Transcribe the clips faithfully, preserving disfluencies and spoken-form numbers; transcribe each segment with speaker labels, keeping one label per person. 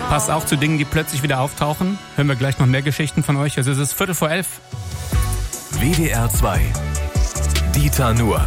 Speaker 1: Passt auch zu Dingen, die plötzlich wieder auftauchen. Hören wir gleich noch mehr Geschichten von euch. Also es ist Viertel vor elf.
Speaker 2: W D R zwei. Dieter Nuhr.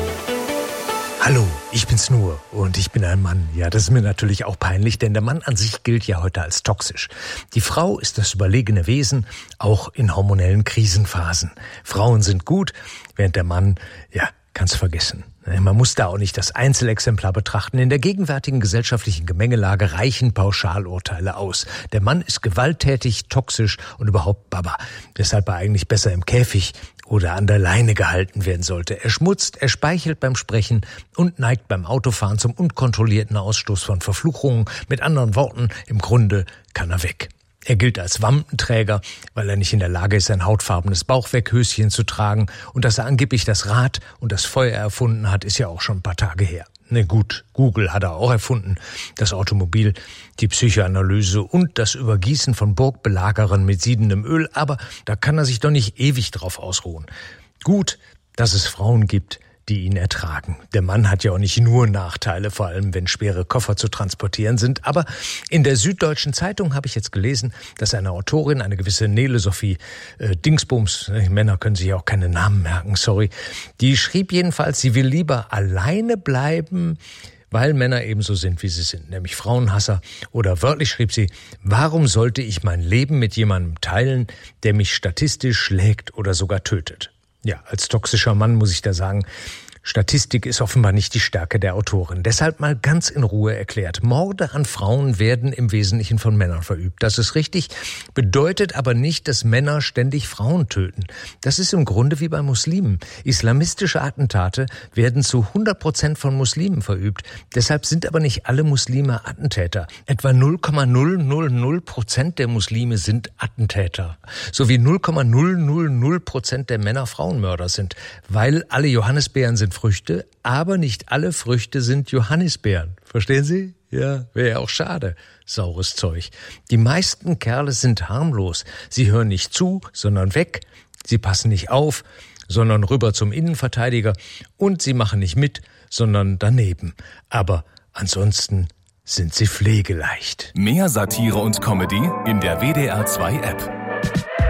Speaker 3: Hallo, ich bin's Nuhr und ich bin ein Mann. Ja, das ist mir natürlich auch peinlich, denn der Mann an sich gilt ja heute als toxisch. Die Frau ist das überlegene Wesen, auch in hormonellen Krisenphasen. Frauen sind gut, während der Mann, ja, kann's vergessen. Man muss da auch nicht das Einzelexemplar betrachten. In der gegenwärtigen gesellschaftlichen Gemengelage reichen Pauschalurteile aus. Der Mann ist gewalttätig, toxisch und überhaupt Baba. Weshalb er eigentlich besser im Käfig oder an der Leine gehalten werden sollte. Er schmutzt, er speichelt beim Sprechen und neigt beim Autofahren zum unkontrollierten Ausstoß von Verfluchungen. Mit anderen Worten, im Grunde kann er weg. Er gilt als Wampenträger, weil er nicht in der Lage ist, ein hautfarbenes Bauchweckhöschen zu tragen. Und dass er angeblich das Rad und das Feuer erfunden hat, ist ja auch schon ein paar Tage her. Ne gut, Google hat er auch erfunden, das Automobil, die Psychoanalyse und das Übergießen von Burgbelagerern mit siedendem Öl. Aber da kann er sich doch nicht ewig drauf ausruhen. Gut, dass es Frauen gibt, die ihn ertragen. Der Mann hat ja auch nicht nur Nachteile, vor allem wenn schwere Koffer zu transportieren sind. Aber in der Süddeutschen Zeitung habe ich jetzt gelesen, dass eine Autorin, eine gewisse Nele Sophie äh, Dingsbums, äh, Männer können sich ja auch keine Namen merken, sorry, die schrieb jedenfalls, sie will lieber alleine bleiben, weil Männer ebenso sind, wie sie sind, nämlich Frauenhasser. Oder wörtlich schrieb sie, warum sollte ich mein Leben mit jemandem teilen, der mich statistisch schlägt oder sogar tötet? Ja, als toxischer Mann muss ich da sagen, Statistik ist offenbar nicht die Stärke der Autorin. Deshalb mal ganz in Ruhe erklärt. Morde an Frauen werden im Wesentlichen von Männern verübt. Das ist richtig, bedeutet aber nicht, dass Männer ständig Frauen töten. Das ist im Grunde wie bei Muslimen. Islamistische Attentate werden zu hundert Prozent von Muslimen verübt. Deshalb sind aber nicht alle Muslime Attentäter. Etwa null Komma null null null Prozent der Muslime sind Attentäter. Sowie null Komma null null null Prozent der Männer Frauenmörder sind. Weil alle Johannisbeeren sind Früchte, aber nicht alle Früchte sind Johannisbeeren. Verstehen Sie? Ja, wäre ja auch schade. Saures Zeug. Die meisten Kerle sind harmlos. Sie hören nicht zu, sondern weg. Sie passen nicht auf, sondern rüber zum Innenverteidiger. Und sie machen nicht mit, sondern daneben. Aber ansonsten sind sie pflegeleicht.
Speaker 2: Mehr Satire und Comedy in der W D R zwei App.